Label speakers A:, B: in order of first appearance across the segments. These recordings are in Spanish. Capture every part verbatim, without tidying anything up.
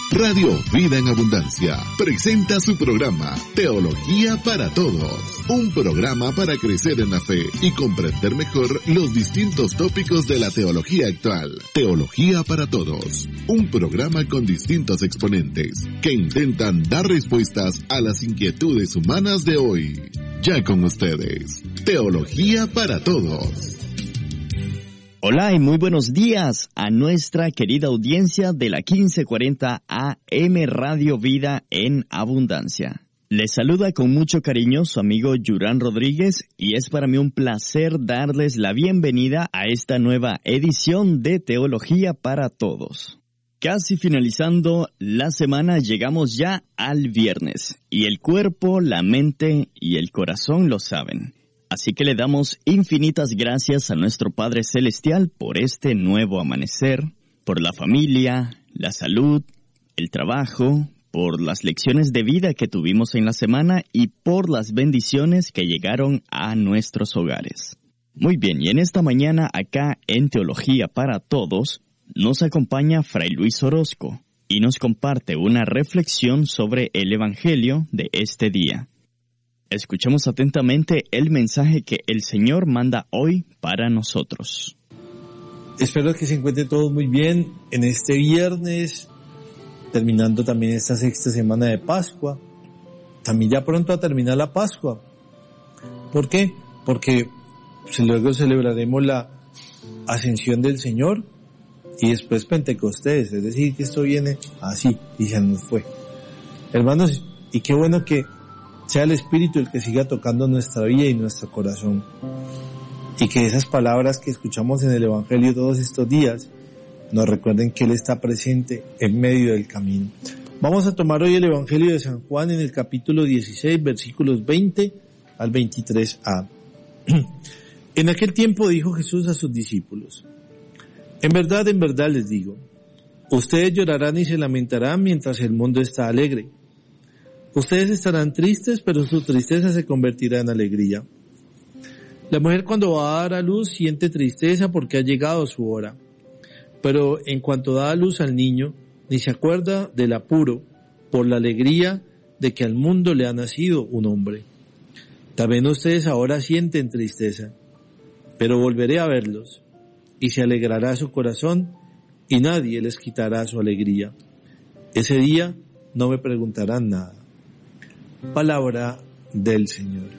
A: Radio Vida en Abundancia presenta su programa Teología para Todos, un programa para crecer en la fe y comprender mejor los distintos tópicos de la teología actual. Teología para Todos, un programa con distintos exponentes que intentan dar respuestas a las inquietudes humanas de hoy. Ya con ustedes, Teología para Todos.
B: Hola y muy buenos días a nuestra querida audiencia de la quince cuarenta A M Radio Vida en Abundancia. Les saluda con mucho cariño su amigo Yurán Rodríguez y es para mí un placer darles la bienvenida a esta nueva edición de Teología para Todos. Casi finalizando la semana llegamos ya al viernes y el cuerpo, la mente y el corazón lo saben. Así que le damos infinitas gracias a nuestro Padre Celestial por este nuevo amanecer, por la familia, la salud, el trabajo, por las lecciones de vida que tuvimos en la semana y por las bendiciones que llegaron a nuestros hogares. Muy bien, y en esta mañana acá en Teología para Todos nos acompaña Fray Luis Orozco y nos comparte una reflexión sobre el Evangelio de este día. Escuchemos atentamente el mensaje que el Señor manda hoy para nosotros.
C: Espero que se encuentren todos muy bien en este viernes, terminando también esta sexta semana de Pascua. También ya pronto a terminar la Pascua. ¿Por qué? Porque pues, luego celebraremos la ascensión del Señor y después Pentecostés. Es decir, que esto viene así y se nos fue. Hermanos, y qué bueno que sea el Espíritu el que siga tocando nuestra vida y nuestro corazón. Y que esas palabras que escuchamos en el Evangelio todos estos días nos recuerden que Él está presente en medio del camino. Vamos a tomar hoy el Evangelio de San Juan en el capítulo dieciséis, versículos veinte al veintitrés a. En aquel tiempo dijo Jesús a sus discípulos: En verdad, en verdad les digo, ustedes llorarán y se lamentarán mientras el mundo está alegre. Ustedes estarán tristes, pero su tristeza se convertirá en alegría. La mujer cuando va a dar a luz siente tristeza porque ha llegado su hora. Pero en cuanto da a luz al niño, ni se acuerda del apuro por la alegría de que al mundo le ha nacido un hombre. También ustedes ahora sienten tristeza, pero volveré a verlos, y se alegrará su corazón, y nadie les quitará su alegría. Ese día no me preguntarán nada. Palabra del Señor.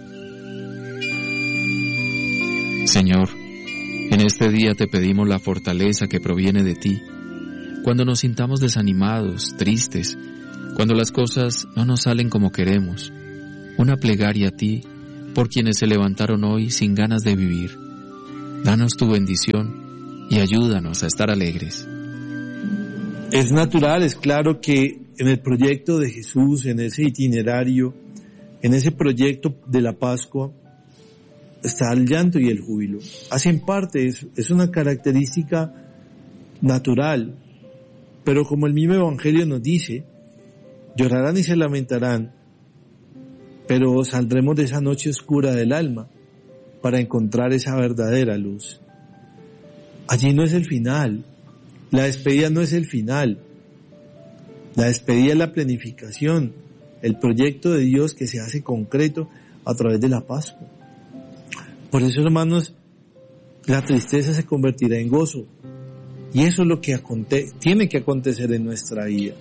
D: Señor, en este día te pedimos la fortaleza que proviene de ti. Cuando nos sintamos desanimados, tristes, cuando las cosas no nos salen como queremos, una plegaria a ti por quienes se levantaron hoy sin ganas de vivir. Danos tu bendición y ayúdanos a estar alegres.
C: Es natural, es claro que en el proyecto de Jesús, en ese itinerario, en ese proyecto de la Pascua, está el llanto y el júbilo. Hacen parte, es, es una característica natural, pero como el mismo Evangelio nos dice, llorarán y se lamentarán, pero saldremos de esa noche oscura del alma para encontrar esa verdadera luz. Allí no es el final, la despedida no es el final. La despedida es la planificación, el proyecto de Dios que se hace concreto a través de la Pascua. Por eso, hermanos, la tristeza se convertirá en gozo. Y eso es lo que aconte- tiene que acontecer en nuestra vida.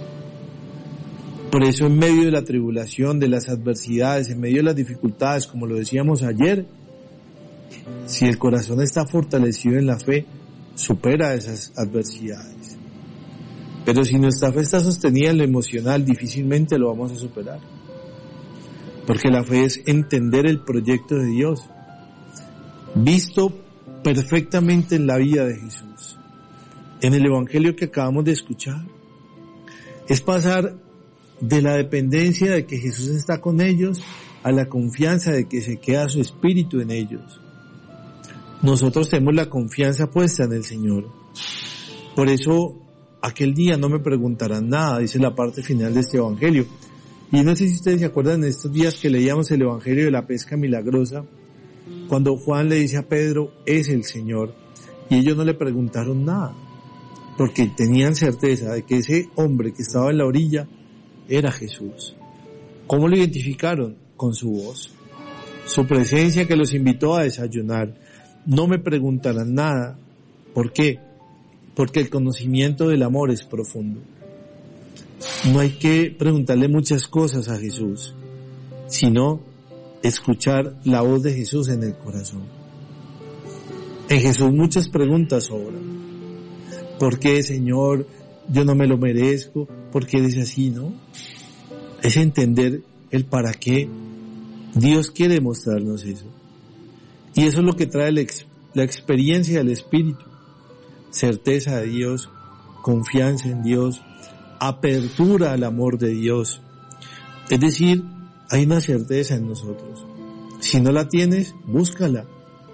C: Por eso, en medio de la tribulación, de las adversidades, en medio de las dificultades, como lo decíamos ayer, si el corazón está fortalecido en la fe, supera esas adversidades. Pero si nuestra fe está sostenida en lo emocional, difícilmente lo vamos a superar. Porque la fe es entender el proyecto de Dios, visto perfectamente en la vida de Jesús, en el Evangelio que acabamos de escuchar. Es pasar de la dependencia de que Jesús está con ellos a la confianza de que se queda su espíritu en ellos. Nosotros tenemos la confianza puesta en el Señor. Por eso, aquel día no me preguntarán nada, dice la parte final de este Evangelio. Y no sé si ustedes se acuerdan de estos días que leíamos el Evangelio de la pesca milagrosa, cuando Juan le dice a Pedro, es el Señor, y ellos no le preguntaron nada. porque tenían certeza de que ese hombre que estaba en la orilla era Jesús. ¿Cómo lo identificaron? Con su voz, su presencia que los invitó a desayunar. No me preguntarán nada. ¿Por qué? Porque el conocimiento del amor es profundo. No hay que preguntarle muchas cosas a Jesús, sino escuchar la voz de Jesús en el corazón. En Jesús muchas preguntas sobran. ¿Por qué, Señor? Yo no me lo merezco. ¿Por qué eres así, no? Es entender el para qué. Dios quiere mostrarnos eso. Y eso es lo que trae la, ex, la experiencia del Espíritu. Certeza de Dios, confianza en Dios, apertura al amor de Dios. Es decir, hay una certeza en nosotros. Si no la tienes, búscala.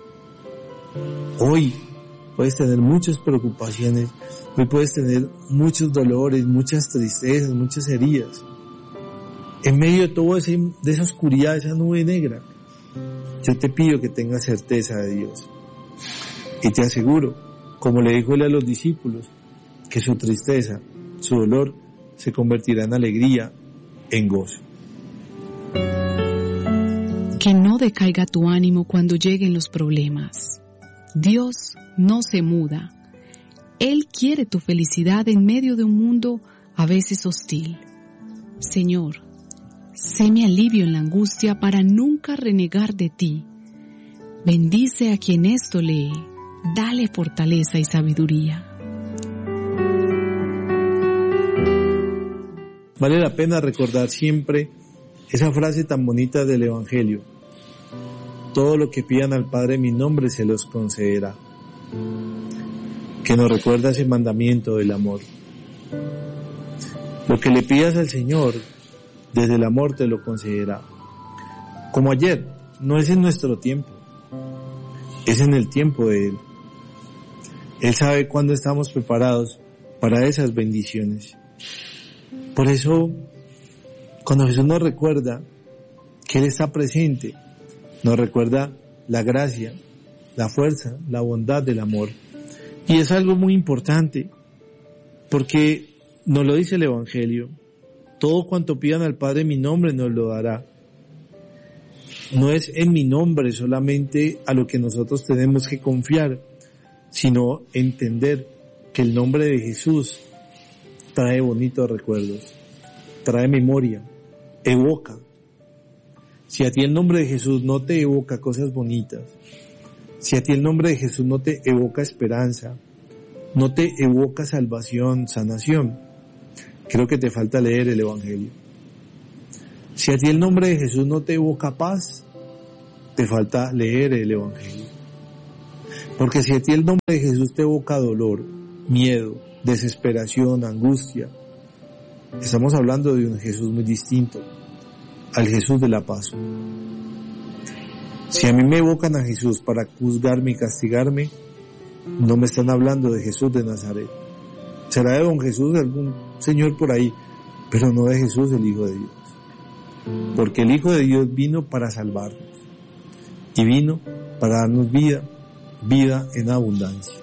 C: Hoy puedes tener muchas preocupaciones, hoy puedes tener muchos dolores, muchas tristezas, muchas heridas. En medio de todo ese, de esa oscuridad, esa nube negra, yo te pido que tengas certeza de Dios. Y te aseguro, como le dijo él a los discípulos, que su tristeza, su dolor, se convertirá en alegría, en gozo.
E: Que no decaiga tu ánimo cuando lleguen los problemas. Dios no se muda. Él quiere tu felicidad en medio de un mundo a veces hostil. Señor, sé mi alivio en la angustia para nunca renegar de ti. Bendice a quien esto lee. Dale fortaleza y sabiduría.
C: Vale la pena recordar siempre esa frase tan bonita del Evangelio. Todo lo que pidan al Padre en mi nombre se los concederá. Que nos recuerda ese mandamiento del amor. Lo que le pidas al Señor, desde el amor te lo concederá. Como ayer, no es en nuestro tiempo, es en el tiempo de Él. Él sabe cuándo estamos preparados para esas bendiciones. Por eso, cuando Jesús nos recuerda que Él está presente, nos recuerda la gracia, la fuerza, la bondad del amor. Y es algo muy importante, porque nos lo dice el Evangelio. Todo cuanto pidan al Padre en mi nombre nos lo dará. No es en mi nombre solamente a lo que nosotros tenemos que confiar, sino entender que el nombre de Jesús trae bonitos recuerdos, trae memoria, evoca. Si a ti el nombre de Jesús no te evoca cosas bonitas, si a ti el nombre de Jesús no te evoca esperanza, no te evoca salvación, sanación, creo que te falta leer el Evangelio. Si a ti el nombre de Jesús no te evoca paz, te falta leer el Evangelio. Porque si a ti el nombre de Jesús te evoca dolor, miedo, desesperación, angustia, estamos hablando de un Jesús muy distinto al Jesús de la paz. Si a mí me evocan a Jesús para juzgarme y castigarme, no me están hablando de Jesús de Nazaret. Será de don Jesús, de algún señor por ahí, pero no de Jesús, el Hijo de Dios. Porque el Hijo de Dios vino para salvarnos y vino para darnos vida, vida en abundancia.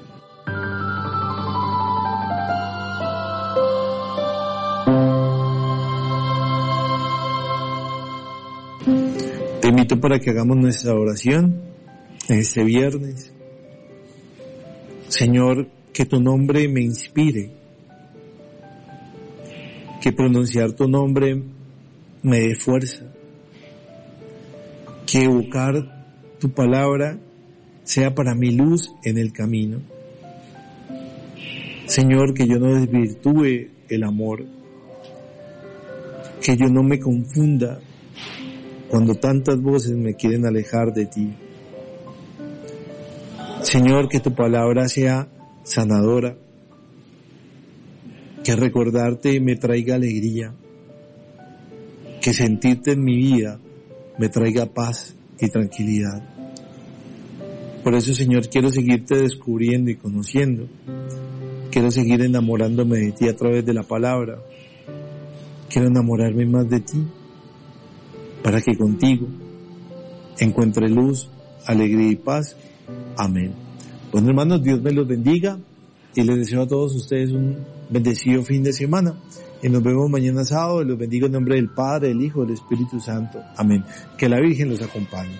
C: Te invito para que hagamos nuestra oración en este viernes. Señor, que tu nombre me inspire, que pronunciar tu nombre me dé fuerza, que evocar tu palabra sea para mi luz en el camino. Señor, que yo no desvirtúe el amor, que yo no me confunda cuando tantas voces me quieren alejar de ti. Señor, que tu palabra sea sanadora, que recordarte me traiga alegría, que sentirte en mi vida me traiga paz y tranquilidad. Por eso, Señor, quiero seguirte descubriendo y conociendo. Quiero seguir enamorándome de ti a través de la palabra. Quiero enamorarme más de ti, para que contigo encuentre luz, alegría y paz. Amén. Bueno, hermanos, Dios me los bendiga. y les deseo a todos ustedes un bendecido fin de semana. Y nos vemos mañana sábado. Los bendigo en nombre del Padre, del Hijo, del Espíritu Santo. Amén. Que la Virgen los acompañe.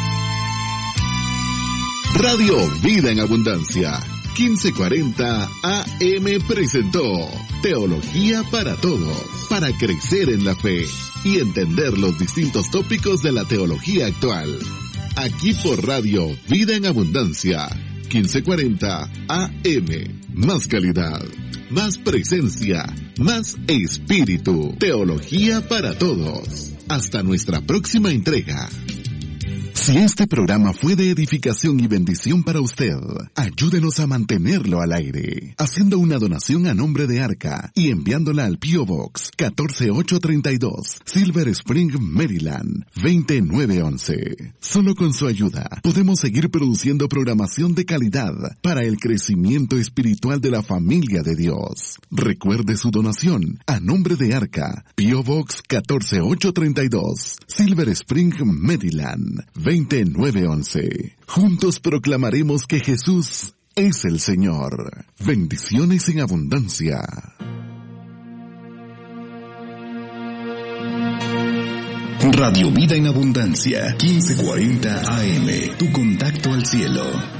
A: Radio Vida en Abundancia, quince cuarenta A M presentó Teología para Todos, para crecer en la fe y entender los distintos tópicos de la teología actual. Aquí por Radio Vida en Abundancia, quince cuarenta A M. Más calidad, más presencia, más espíritu. Teología para Todos. Hasta nuestra próxima entrega. Si este programa fue de edificación y bendición para usted, ayúdenos a mantenerlo al aire, haciendo una donación a nombre de Arca y enviándola al P O Box catorce ocho treinta y dos, Silver Spring, Maryland, veinte nueve once. Solo con su ayuda podemos seguir produciendo programación de calidad para el crecimiento espiritual de la familia de Dios. Recuerde su donación a nombre de Arca, P O Box catorce ocho treinta y dos, Silver Spring, Maryland, veinte nueve once. Juntos proclamaremos que Jesús es el Señor. Bendiciones en abundancia. Radio Vida en Abundancia, quince cuarenta A M. Tu contacto al cielo.